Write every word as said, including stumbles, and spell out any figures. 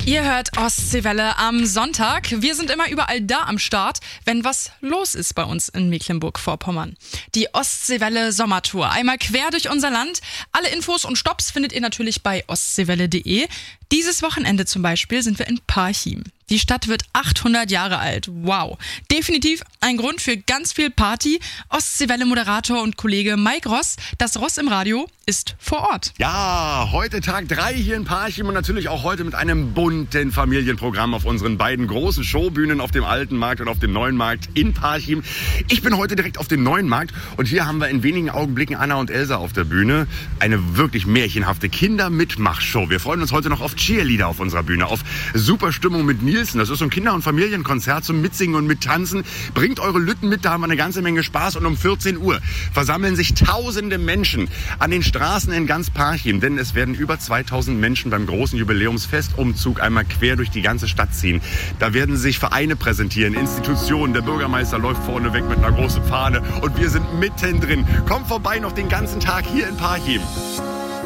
Ihr hört Ostseewelle am Sonntag. Wir sind immer überall da am Start, wenn was los ist bei uns in Mecklenburg-Vorpommern. Die Ostseewelle Sommertour. Einmal quer durch unser Land. Alle Infos und Stopps findet ihr natürlich bei ostseewelle punkt de. Dieses Wochenende zum Beispiel sind wir in Parchim. Die Stadt wird achthundert Jahre alt. Wow. Definitiv ein Grund für ganz viel Party. Ostseewelle-Moderator und Kollege Mike Ross, das Ross im Radio, ist vor Ort. Ja, heute Tag drei hier in Parchim und natürlich auch heute mit einem bunten Familienprogramm auf unseren beiden großen Showbühnen auf dem Alten Markt und auf dem Neuen Markt in Parchim. Ich bin heute direkt auf dem Neuen Markt und hier haben wir in wenigen Augenblicken Anna und Elsa auf der Bühne. Eine wirklich märchenhafte Kindermitmachshow. Wir freuen uns heute noch auf Cheerleader auf unserer Bühne, auf super Stimmung mit Nielsen. Das ist so ein Kinder- und Familienkonzert zum Mitsingen und Mittanzen. Bringt eure Lütten mit, da haben wir eine ganze Menge Spaß. Und um vierzehn Uhr versammeln sich tausende Menschen an den Straßen in ganz Parchim. Denn es werden über zweitausend Menschen beim großen Jubiläumsfestumzug einmal quer durch die ganze Stadt ziehen. Da werden sich Vereine präsentieren, Institutionen. Der Bürgermeister läuft vorne weg mit einer großen Fahne. Und wir sind mittendrin. Kommt vorbei noch den ganzen Tag hier in Parchim.